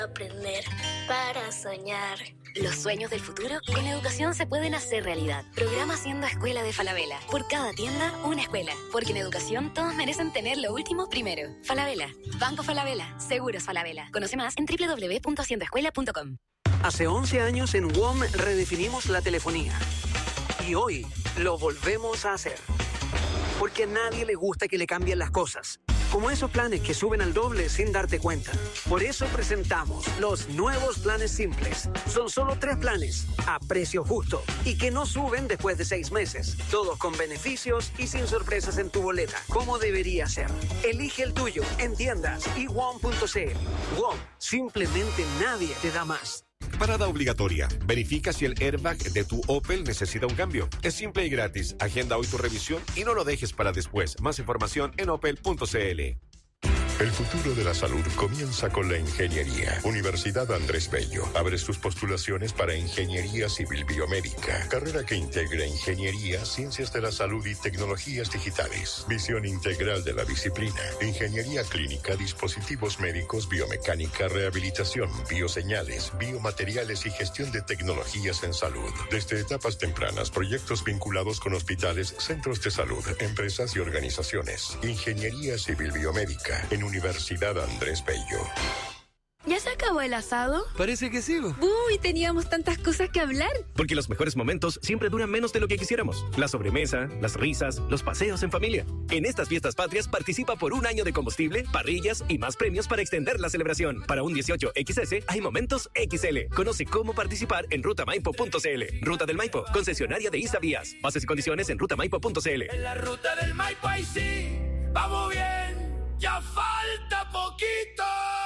Aprender para soñar. Los sueños del futuro con educación se pueden hacer realidad. Programa Siendo Escuela de Falabella. Por cada tienda, una escuela. Porque en educación todos merecen tener lo último primero. Falabella. Banco Falabella. Seguros Falabella. Conoce más en www.siendoescuela.com. Hace 11 años en WOM redefinimos la telefonía. Y hoy lo volvemos a hacer. Porque a nadie le gusta que le cambien las cosas. Como esos planes que suben al doble sin darte cuenta. Por eso presentamos los nuevos planes simples. Son solo 3 planes, a precio justo, y que no suben después de 6 meses. Todos con beneficios y sin sorpresas en tu boleta, como debería ser. Elige el tuyo en tiendas y WOM.cl. WOM, simplemente nadie te da más. Parada obligatoria. Verifica si el airbag de tu Opel necesita un cambio. Es simple y gratis. Agenda hoy tu revisión y no lo dejes para después. Más información en opel.cl. El futuro de la salud comienza con la ingeniería. Universidad Andrés Bello abre sus postulaciones para Ingeniería Civil Biomédica, carrera que integra ingeniería, ciencias de la salud y tecnologías digitales. Visión integral de la disciplina. Ingeniería clínica, dispositivos médicos, biomecánica, rehabilitación, bioseñales, biomateriales y gestión de tecnologías en salud. Desde etapas tempranas, proyectos vinculados con hospitales, centros de salud, empresas y organizaciones. Ingeniería Civil Biomédica en Universidad Andrés Bello. ¿Ya se acabó el asado? Parece que sí. Uy, teníamos tantas cosas que hablar. Porque los mejores momentos siempre duran menos de lo que quisiéramos. La sobremesa, las risas, los paseos en familia. En estas fiestas patrias participa por un año de combustible, parrillas y más premios para extender la celebración. Para un 18XS hay momentos XL. Conoce cómo participar en rutamaipo.cl. Ruta del Maipo, concesionaria de ISA Vías. Bases y condiciones en rutamaipo.cl. En la ruta del Maipo ahí sí, vamos bien, ya falta poquito.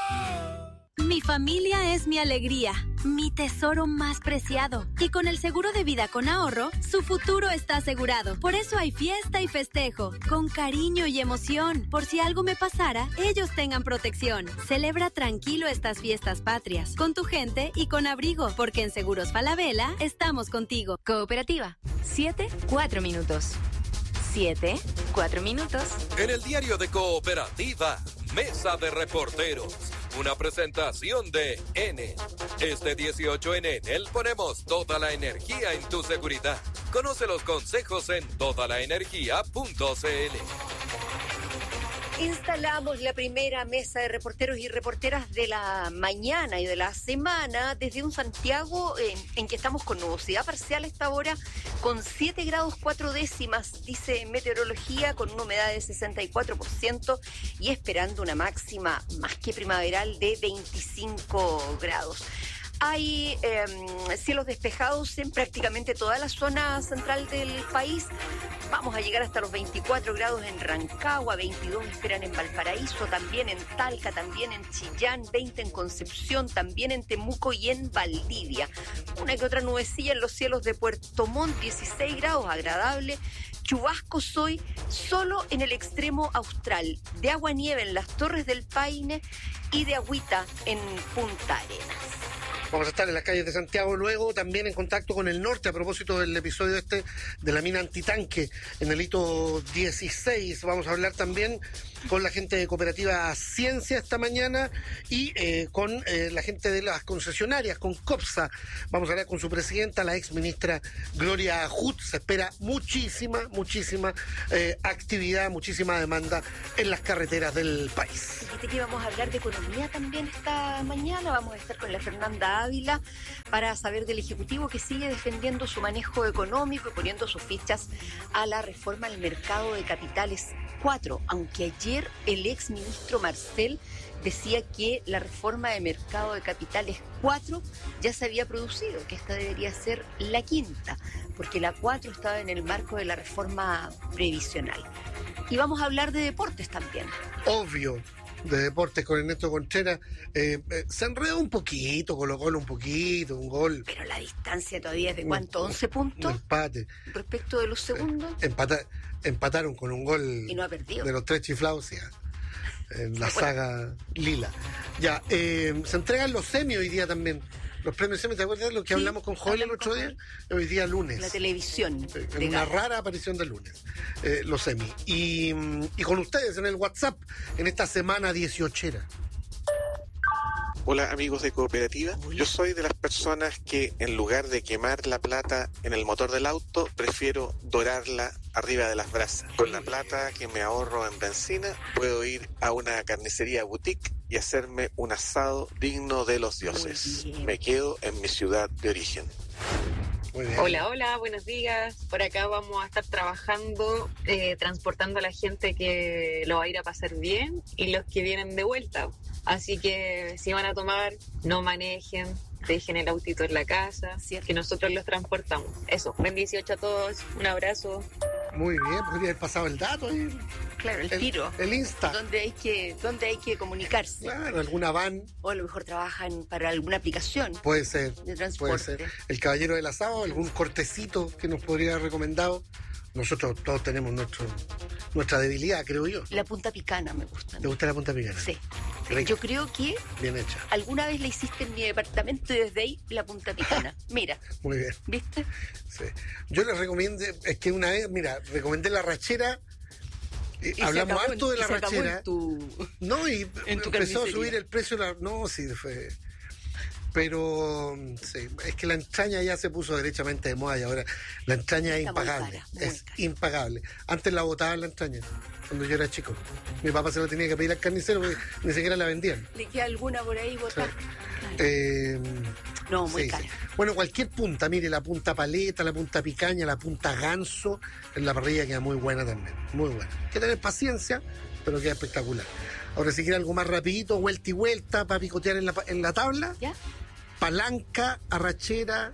Mi familia es mi alegría, mi tesoro más preciado. Y con el seguro de vida con ahorro, su futuro está asegurado. Por eso hay fiesta y festejo, con cariño y emoción. Por si algo me pasara, ellos tengan protección. Celebra tranquilo estas fiestas patrias, con tu gente y con abrigo, porque en Seguros Falabella estamos contigo. Cooperativa. 7-4 minutos. 7-4 minutos. En el diario de Cooperativa, Mesa de Reporteros. Una presentación de Enel. Este 18 en Enel ponemos toda la energía en tu seguridad. Conoce los consejos en todalaenergia.cl. Instalamos la primera mesa de reporteros y reporteras de la mañana y de la semana desde un Santiago en que estamos con nubosidad parcial a esta hora, con 7 grados 4 décimas, dice meteorología, con una humedad de 64% y esperando una máxima más que primaveral de 25 grados. Hay cielos despejados en prácticamente toda la zona central del país. Vamos a llegar hasta los 24 grados en Rancagua, 22 esperan en Valparaíso, también en Talca, también en Chillán, 20 en Concepción, también en Temuco y en Valdivia. Una que otra nubecilla en los cielos de Puerto Montt, 16 grados, agradable. Chubascos hoy solo en el extremo austral, de agua-nieve en las Torres del Paine y de agüita en Punta Arenas. Vamos a estar en las calles de Santiago luego, también en contacto con el norte a propósito del episodio de la mina antitanque en el hito 16. Vamos a hablar también con la gente de Cooperativa Ciencia esta mañana y con la gente de las concesionarias, con COPSA. Vamos a hablar con su presidenta, la ex ministra Gloria Huth. Se espera muchísima actividad, muchísima demanda en las carreteras del país. Fíjate que vamos a hablar de economía también esta mañana. Vamos a estar con la Fernanda Ávila para saber del Ejecutivo que sigue defendiendo su manejo económico y poniendo sus fichas a la reforma al mercado de capitales 4, aunque ayer el ex ministro Marcel decía que la reforma de mercado de capitales 4 ya se había producido, que esta debería ser la quinta, porque la 4 estaba en el marco de la reforma previsional. Y vamos a hablar de deportes también. Obvio. De deportes con Ernesto Contreras, se enredó un poquito, Colo-Colo un poquito, un gol. Pero la distancia todavía es de ¿cuánto? ¿11 puntos? Un empate. Respecto de los segundos. Empataron con un gol. Y no ha perdido. De los 3 chiflados, ya, en la saga Lila. Ya, se entregan los semis hoy día también. Los premios semis, ¿te acuerdas de lo que hablamos con Joel el otro día? Hoy día lunes. La televisión. Una rara aparición de lunes. Los semis. Y con ustedes en el WhatsApp en esta semana 18era. Hola amigos de Cooperativa, yo soy de las personas que en lugar de quemar la plata en el motor del auto, prefiero dorarla arriba de las brasas. Con la plata que me ahorro en benzina, puedo ir a una carnicería boutique y hacerme un asado digno de los dioses. Me quedo en mi ciudad de origen. Hola, buenos días. Por acá vamos a estar trabajando, transportando a la gente que lo va a ir a pasar bien y los que vienen de vuelta. Así que si van a tomar, no manejen, dejen el autito en la casa, que nosotros los transportamos. Eso, buen 18 a todos, un abrazo. Muy bien, podría haber pasado el dato ahí. Claro, el tiro. El Insta. Donde hay que comunicarse. Claro, alguna van. O a lo mejor trabajan para alguna aplicación. Puede ser. De transporte. Puede ser. El caballero del asado, algún cortecito que nos podría haber recomendado. Nosotros todos tenemos nuestra debilidad, creo yo. La punta picana me gusta. ¿Te gusta la punta picana? Sí. Yo creo que bien hecha. Alguna vez la hiciste en mi departamento y desde ahí la punta picana. Mira. Muy bien. ¿Viste? Sí. Yo les recomiendo, es que una vez, mira, recomendé la rachera. Hablamos harto de la rachera. No, y empezó a subir el precio. No, sí, fue. Pero sí, es que la entraña ya se puso derechamente de moda y ahora la entraña es impagable. Es impagable. Antes la botaban la entraña, cuando yo era chico. Mi papá se la tenía que pedir al carnicero porque ni siquiera la vendían. ¿Le queda alguna por ahí botada? No, muy cara. Sí. Bueno, cualquier punta, mire, la punta paleta, la punta picaña, la punta ganso, en la parrilla queda muy buena también, muy buena. Hay que tener paciencia, pero queda espectacular. Ahora, si quiere algo más rapidito, vuelta y vuelta, para picotear en la tabla, ¿ya? Palanca, arrachera,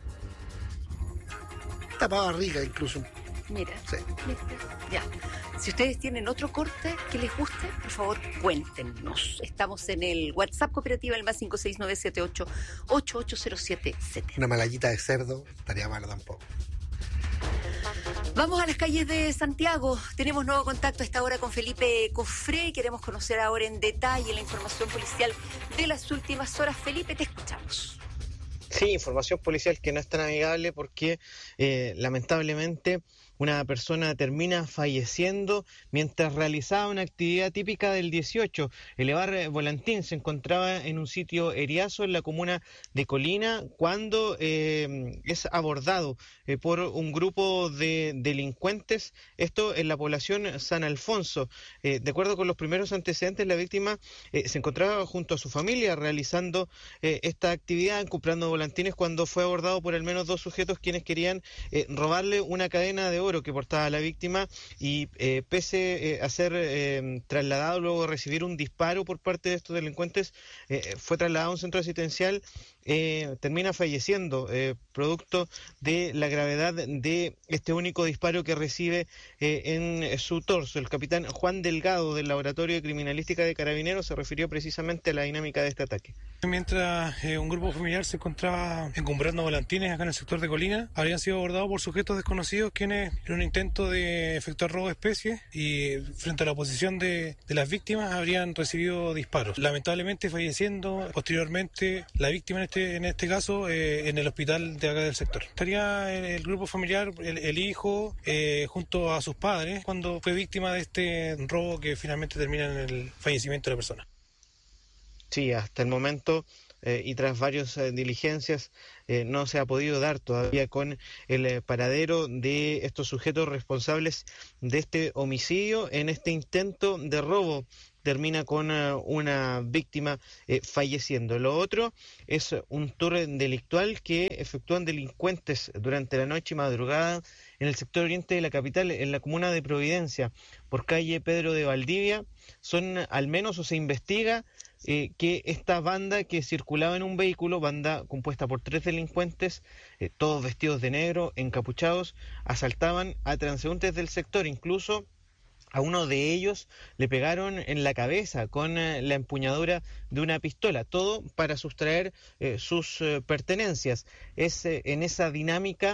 tapa barriga incluso. Mira, sí. Ya. Si ustedes tienen otro corte que les guste, por favor, cuéntenos. Estamos en el WhatsApp Cooperativa, el más 56978880770. Una malayita de cerdo, estaría malo tampoco. Vamos a las calles de Santiago. Tenemos nuevo contacto a esta hora con Felipe Cofré y queremos conocer ahora en detalle la información policial de las últimas horas. Felipe, te escuchamos. Sí, información policial que no es tan amigable porque lamentablemente una persona termina falleciendo mientras realizaba una actividad típica del 18. Elevar volantín se encontraba en un sitio eriazo en la comuna de Colina cuando es abordado por un grupo de delincuentes, esto en la población San Alfonso. De acuerdo con los primeros antecedentes, la víctima se encontraba junto a su familia realizando esta actividad, comprando volantines, cuando fue abordado por al menos dos sujetos quienes querían robarle una cadena de oro que portaba la víctima y pese a ser trasladado luego de recibir un disparo por parte de estos delincuentes, fue trasladado a un centro asistencial, termina falleciendo producto de la gravedad de este único disparo que recibe en su torso. El capitán Juan Delgado del Laboratorio de Criminalística de Carabineros se refirió precisamente a la dinámica de este ataque. Mientras un grupo familiar se encontraba encumbrando volantines acá en el sector de Colina, habrían sido abordados por sujetos desconocidos quienes en un intento de efectuar robo de especies y frente a la oposición de las víctimas habrían recibido disparos, lamentablemente falleciendo posteriormente la víctima en este caso en el hospital de acá del sector. Estaría el grupo familiar, el hijo junto a sus padres cuando fue víctima de este robo que finalmente termina en el fallecimiento de la persona. Sí, hasta el momento y tras varias diligencias no se ha podido dar todavía con el paradero de estos sujetos responsables de este homicidio. En este intento de robo termina con una víctima falleciendo. Lo otro es un tour delictual que efectúan delincuentes durante la noche y madrugada en el sector oriente de la capital, en la comuna de Providencia, por calle Pedro de Valdivia. Son al menos, o se investiga, que esta banda que circulaba en un vehículo, banda compuesta por 3 delincuentes, todos vestidos de negro, encapuchados, asaltaban a transeúntes del sector. Incluso a uno de ellos le pegaron en la cabeza con la empuñadura de una pistola, todo para sustraer sus pertenencias. Es en esa dinámica,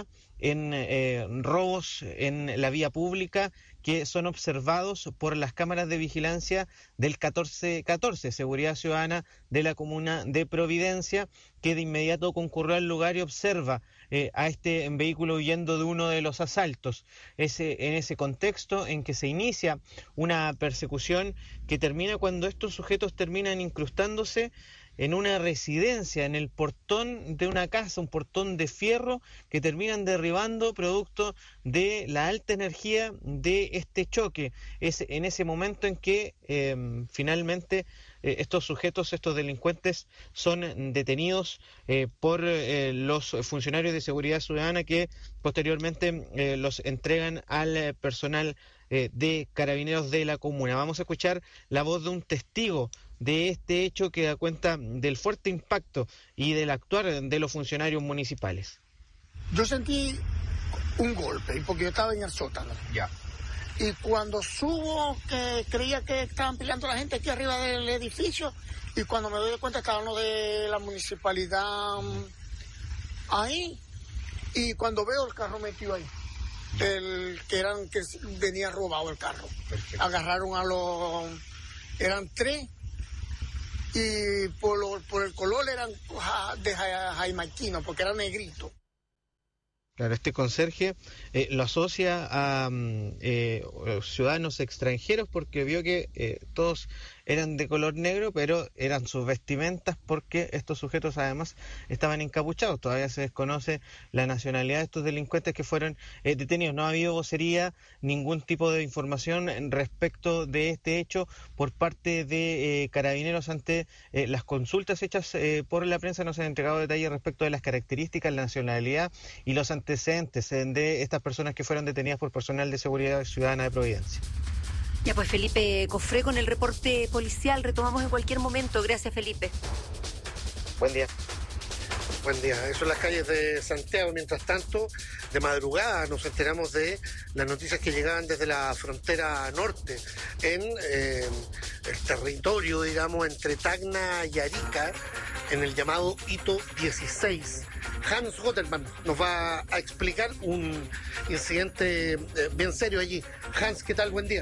en robos en la vía pública, que son observados por las cámaras de vigilancia del 1414, Seguridad Ciudadana de la comuna de Providencia, que de inmediato concurrió al lugar y observa a este vehículo huyendo de uno de los asaltos. Es en ese contexto en que se inicia una persecución que termina cuando estos sujetos terminan incrustándose en una residencia, en el portón de una casa, un portón de fierro que terminan derribando producto de la alta energía de este choque. Es en ese momento en que finalmente estos sujetos, estos delincuentes, son detenidos por los funcionarios de seguridad ciudadana que posteriormente los entregan al personal de carabineros de la comuna. Vamos a escuchar la voz de un testigo de este hecho que da cuenta del fuerte impacto y del actuar de los funcionarios municipales. Yo sentí un golpe porque yo estaba en el sótano. Ya. Y cuando subo, que creía que estaban peleando la gente aquí arriba del edificio, y cuando me doy cuenta estaban los de la municipalidad ahí, y cuando veo el carro metido ahí, que venía robado el carro. Perfecto. Agarraron eran 3, y por el color eran de jaimaquino, porque era negrito. Claro, este conserje lo asocia a ciudadanos extranjeros porque vio que todos eran de color negro, pero eran sus vestimentas porque estos sujetos además estaban encapuchados. Todavía se desconoce la nacionalidad de estos delincuentes que fueron detenidos. No ha habido vocería, ningún tipo de información respecto de este hecho por parte de carabineros ante las consultas hechas por la prensa. No se han entregado detalles respecto de las características, la nacionalidad y los antecedentes de estas personas que fueron detenidas por personal de seguridad ciudadana de Providencia. Ya pues, Felipe Cofré con el reporte policial. Retomamos en cualquier momento. Gracias, Felipe. Buen día. Buen día. Eso en las calles de Santiago. Mientras tanto, de madrugada nos enteramos de las noticias que llegaban desde la frontera norte, en el territorio, digamos, entre Tacna y Arica, en el llamado Hito 16. Hans Gotterman nos va a explicar un incidente bien serio allí. Hans, ¿qué tal? Buen día.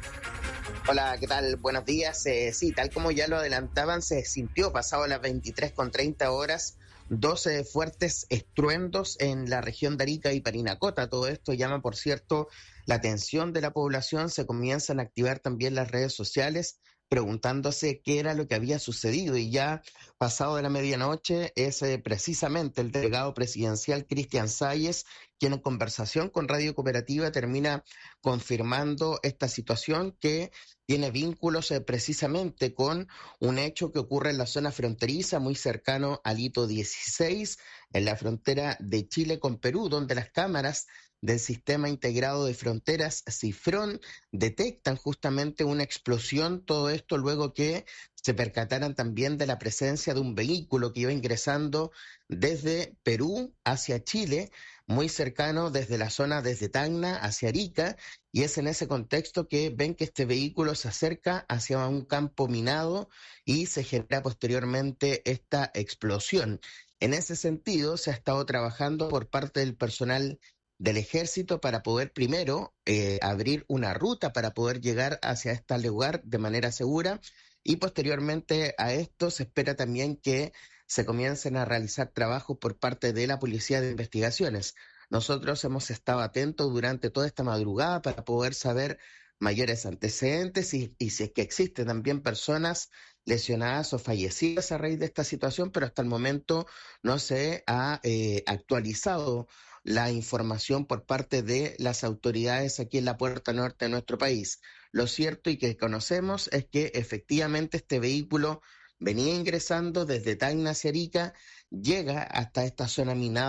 Hola, ¿qué tal? Buenos días. Sí, tal como ya lo adelantaban, se sintió pasado las 23:30 horas 12 fuertes estruendos en la región de Arica y Parinacota. Todo esto llama, por cierto, la atención de la población. Se comienzan a activar también las redes sociales preguntándose qué era lo que había sucedido, y ya pasado de la medianoche es precisamente el delegado presidencial Cristian Salles quien en conversación con Radio Cooperativa termina confirmando esta situación que tiene vínculos precisamente con un hecho que ocurre en la zona fronteriza muy cercano al Hito 16, en la frontera de Chile con Perú, donde las cámaras del Sistema Integrado de Fronteras, SIFRON, detectan justamente una explosión, todo esto luego que se percataran también de la presencia de un vehículo que iba ingresando desde Perú hacia Chile, muy cercano desde la zona desde Tacna hacia Arica, y es en ese contexto que ven que este vehículo se acerca hacia un campo minado y se genera posteriormente esta explosión. En ese sentido, se ha estado trabajando por parte del personal del ejército para poder primero abrir una ruta para poder llegar hacia este lugar de manera segura, y posteriormente a esto se espera también que se comiencen a realizar trabajos por parte de la Policía de Investigaciones. Nosotros hemos estado atentos durante toda esta madrugada para poder saber mayores antecedentes y si es que existen también personas lesionadas o fallecidas a raíz de esta situación, pero hasta el momento no se ha actualizado la información por parte de las autoridades aquí en la puerta norte de nuestro país. Lo cierto y que conocemos es que efectivamente este vehículo venía ingresando desde Tacna hacia Arica, llega hasta esta zona minada